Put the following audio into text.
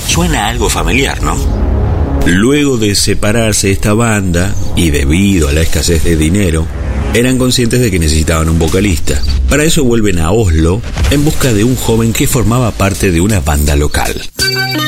Suena algo familiar, ¿no? Luego de separarse esta banda, y debido a la escasez de dinero, eran conscientes de que necesitaban un vocalista. Para eso vuelven a Oslo en busca de un joven que formaba parte de una banda local.